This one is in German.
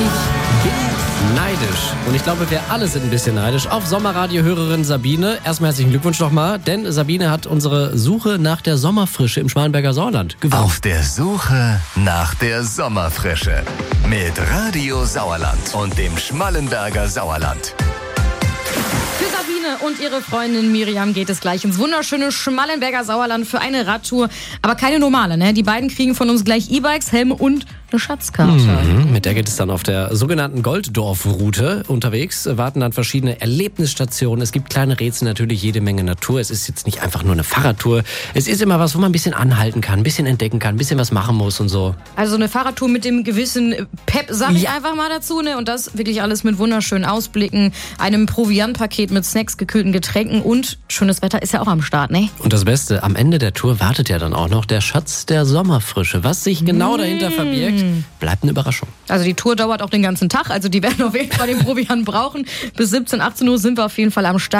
Neidisch. Und ich glaube, wir alle sind ein bisschen neidisch auf Sommerradio-Hörerin Sabine. Erstmal herzlichen Glückwunsch nochmal, denn Sabine hat unsere Suche nach der Sommerfrische im Schmalenberger Sauerland gewonnen. Auf der Suche nach der Sommerfrische mit Radio Sauerland und dem Schmallenberger Sauerland. Für Sabine und ihre Freundin Miriam geht es gleich ins wunderschöne Schmallenberger Sauerland für eine Radtour. Aber keine normale, ne? Die beiden kriegen von uns gleich E-Bikes, Helme und eine Schatzkarte. Mit der geht es dann auf der sogenannten Golddorf-Route unterwegs. Warten dann verschiedene Erlebnisstationen. Es gibt kleine Rätsel, natürlich jede Menge Natur. Es ist jetzt nicht einfach nur eine Fahrradtour. Es ist immer was, wo man ein bisschen anhalten kann, ein bisschen entdecken kann, ein bisschen was machen muss und so. Also eine Fahrradtour mit dem gewissen Pep, sag ich einfach mal dazu, ne? Und das wirklich alles mit wunderschönen Ausblicken, einem Proviantpaket mit Snacks, gekühlten Getränken und schönes Wetter ist ja auch am Start, ne? Und das Beste, am Ende der Tour wartet ja dann auch noch der Schatz der Sommerfrische. Was sich genau dahinter verbirgt, bleibt eine Überraschung. Also die Tour dauert auch den ganzen Tag, also die werden auf jeden Fall den Proviant brauchen. Bis 17, 18 Uhr sind wir auf jeden Fall am Start.